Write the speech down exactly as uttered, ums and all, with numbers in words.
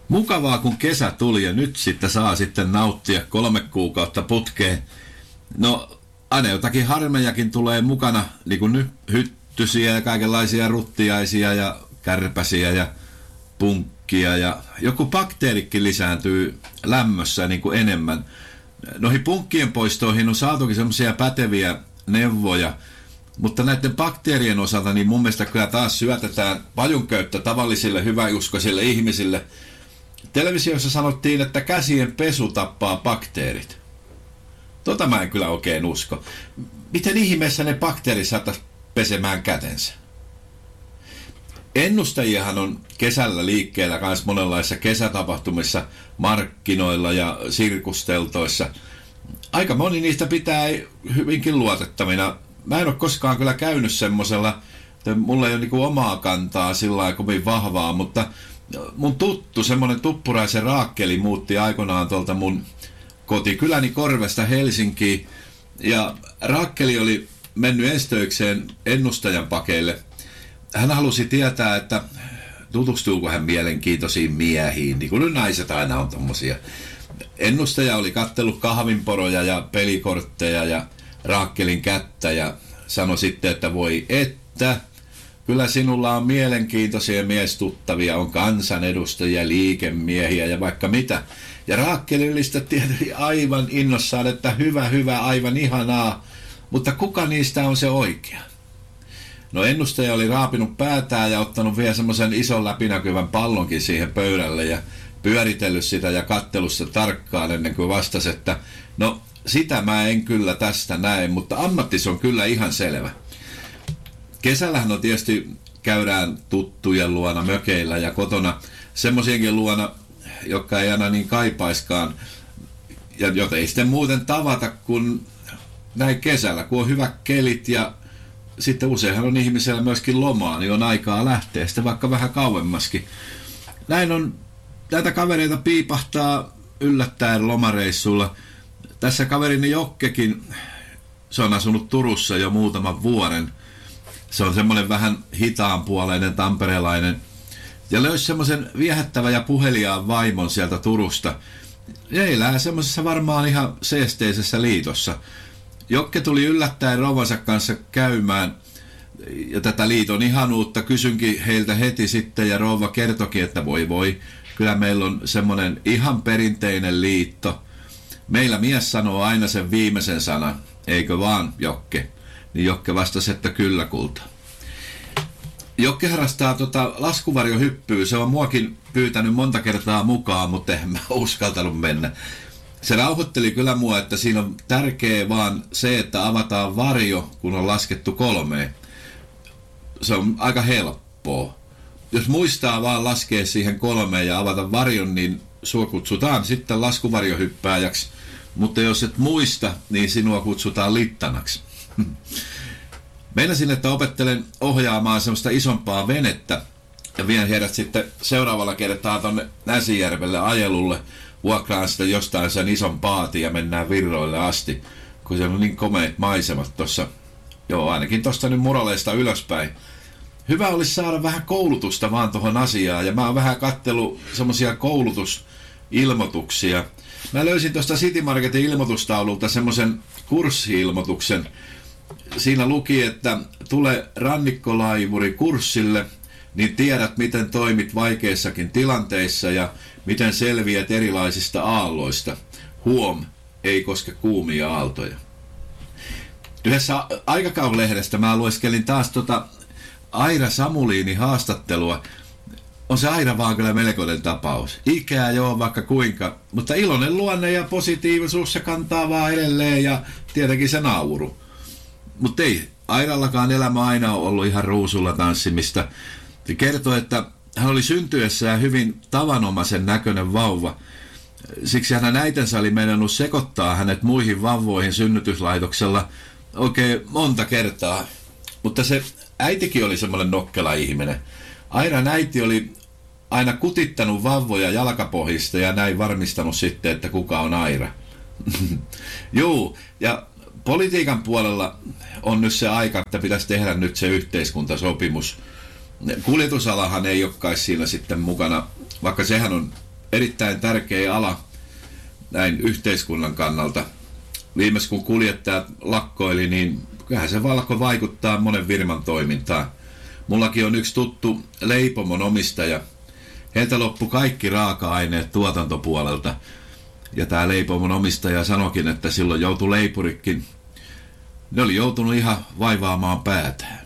Mukavaa, kun kesä tuli ja nyt sitten saa sitten nauttia kolme kuukautta putkeen. No, aina jotakin harmejakin tulee mukana, niin kuin nyt hyttysiä ja kaikenlaisia ruttiaisia ja kärpäsiä ja punkkia. Ja joku bakteerikin lisääntyy lämmössä niin kuin enemmän. Noihin punkkien poistoihin on saatukin semmoisia päteviä neuvoja, mutta näiden bakteerien osalta niin mun mielestä kyllä taas syötetään pajunköyttä tavallisille hyväuskoisille ihmisille. Televisiossa sanottiin, että käsien pesu tappaa bakteerit. Tota mä en kyllä oikein usko. Miten ihmeessä ne bakteerit saataisiin pesemään kätensä? Ennustajiahan on kesällä liikkeellä myös monenlaisissa kesätapahtumissa, markkinoilla ja sirkusteltoissa. Aika moni niistä pitää hyvinkin luotettavina. Mä en ole koskaan kyllä käynyt semmosella, että mulla ei ole niinku omaa kantaa sillä lailla kovin vahvaa, mutta mun tuttu, semmonen Tuppuraisen Raakkeli muutti aikoinaan tuolta mun kotikyläni Korvesta Helsinkiin. Ja Raakkeli oli mennyt enstöikseen ennustajan pakeille. Hän halusi tietää, että tutustuuko hän mielenkiintoisiin miehiin, niin kuin nyt naiset aina on tommosia. Ennustaja oli kattellut kahvinporoja ja pelikortteja ja Raakkelin kättä ja sanoi sitten, että voi että, kyllä sinulla on mielenkiintoisia miestuttavia, on kansanedustajia, liikemiehiä ja vaikka mitä. Ja Raakkeli ylistettiin aivan innossaan, että hyvä, hyvä, aivan ihanaa, mutta kuka niistä on se oikea? No ennustaja oli raapinut päätään ja ottanut vielä semmoisen ison läpinäkyvän pallonkin siihen pöydälle ja pyöritellyt sitä ja kattellut sitä tarkkaan ennen kuin vastasi, että no sitä mä en kyllä tästä näe, mutta ammattis on kyllä ihan selvä. Kesällähän on tietysti käydään tuttujen luona mökeillä ja kotona semmoisienkin luona, jotka ei aina niin kaipaiskaan ja jota ei sitten muuten tavata kuin näin kesällä, kun on hyvät kelit ja sitten useinhan on ihmisellä myöskin lomaa, niin on aikaa lähteä sitten vaikka vähän kauemmaskin. Näin on, näitä kavereita piipahtaa yllättäen lomareissulla. Tässä kaverini Jokkekin, se on asunut Turussa jo muutaman vuoden. Se on semmoinen vähän hitaanpuoleinen tamperelainen. Ja löysi semmoisen viehättävän ja puheliaan vaimon sieltä Turusta. Ja elää semmoisessa varmaan ihan seesteisessä liitossa. Jokke tuli yllättäen rouvansa kanssa käymään ja tätä liiton ihanuutta kysynkin heiltä heti sitten ja rouva kertokin, että voi voi, kyllä meillä on semmoinen ihan perinteinen liitto. Meillä mies sanoo aina sen viimeisen sanan, eikö vaan Jokke? Niin Jokke vastasi, että kyllä kulta. Jokke harrastaa tota laskuvarjohyppyä, se on muakin pyytänyt monta kertaa mukaan, mutta en mä uskaltanut mennä. Se rauhoitteli kyllä mua, että siinä on tärkeää vaan se, että avataan varjo, kun on laskettu kolmeen. Se on aika helppoa. Jos muistaa vaan laskea siihen kolmeen ja avata varjon, niin sua kutsutaan sitten laskuvarjohyppääjäksi. Mutta jos et muista, niin sinua kutsutaan littanaksi. Meinasin, että opettelen ohjaamaan semmoista isompaa venettä ja vien heidät sitten seuraavalla kertaa tonne Näsijärvelle ajelulle. Vuokraan sitä jostain sen ison paatin ja mennään Virroille asti, kun se on niin komeat maisemat tossa. Joo, ainakin tosta nyt Muraleista ylöspäin. Hyvä olisi saada vähän koulutusta vaan tohon asiaan, ja mä oon vähän kattellut semmosia koulutusilmoituksia. Mä löysin tosta City Marketin ilmoitustaululta semmosen kurssi-ilmoituksen. Siinä luki, että tule rannikkolaivuri kurssille, niin tiedät miten toimit vaikeissakin tilanteissa ja miten selviät erilaisista aalloista. Huom, ei koske kuumia aaltoja. Yhdessä aikakauslehdestä mä lueskelin taas tota Aira Samuliinin haastattelua. On se Aira vaan kyllä melkoinen tapaus. Ikää joo vaikka kuinka, mutta iloinen luonne ja positiivisuus se kantaa vaan edelleen ja tietenkin se nauru. Mutta ei, Airallakaan elämä aina on ollut ihan ruusulla tanssimista. Se kertoi, että hän oli syntyessään hyvin tavanomaisen näköinen vauva. Siksi hänen äitensä oli meinannut sekoittaa hänet muihin vauvoihin synnytyslaitoksella oikein monta kertaa. Mutta se äitikin oli semmoinen nokkela ihminen. Airan äiti oli aina kutittanut vauvoja jalkapohjista ja näin varmistanut sitten, että kuka on Aira. Juu, ja politiikan puolella on nyt se aika, että pitäisi tehdä nyt se yhteiskuntasopimus. Kuljetusalahan ei olekaan siinä sitten mukana, vaikka sehän on erittäin tärkeä ala näin yhteiskunnan kannalta. Viimeis kun kuljettajat lakkoili, niin kyllähän se alkoi vaikuttaa monen firman toimintaan. Mullakin on yksi tuttu leipomon omistaja. Heiltä loppui kaikki raaka-aineet tuotantopuolelta. Ja tämä leipomon omistaja sanoikin, että silloin joutui leipurikin. Ne oli joutunut ihan vaivaamaan päätään.